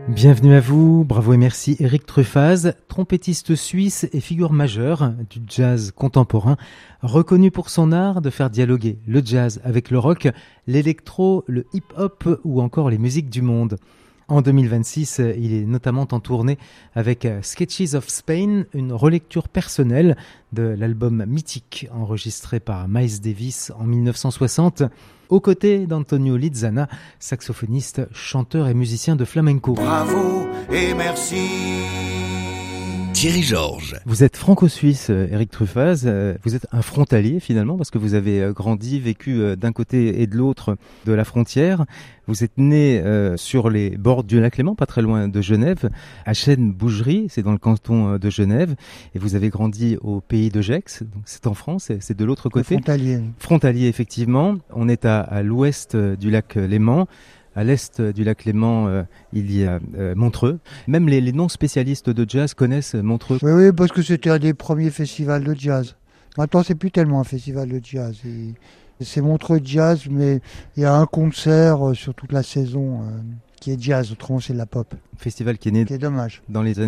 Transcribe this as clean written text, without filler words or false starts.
Bienvenue à vous, bravo et merci Eric Truffaz, trompettiste suisse et figure majeure du jazz contemporain, reconnu pour son art de faire dialoguer le jazz avec le rock, l'électro, le hip-hop ou encore les musiques du monde. En 2026, il est notamment en tournée avec Sketches of Spain, une relecture personnelle de l'album mythique enregistré par Miles Davis en 1960, aux côtés d'Antonio Lizana, saxophoniste, chanteur et musicien de flamenco. Bravo et merci. Thierry Georges. Vous êtes franco-suisse, Eric Truffaz. Vous êtes un frontalier finalement parce que vous avez grandi, vécu d'un côté et de l'autre de la frontière. Vous êtes né sur les bords du lac Léman, pas très loin de Genève, à Chêne-Bougerie, c'est dans le canton de Genève. Et vous avez grandi au pays de Gex, donc c'est en France, c'est de l'autre côté. Frontalier. Frontalier, effectivement. On est à l'ouest du lac Léman. À l'est du lac Léman, il y a Montreux. Même les non-spécialistes de jazz connaissent Montreux. Oui, parce que c'était un des premiers festivals de jazz. Maintenant, c'est plus tellement un festival de jazz. C'est Montreux Jazz, mais il y a un concert sur toute la saison qui est jazz. Autrement, c'est de la pop. Festival qui est né C'est dommage. dans les années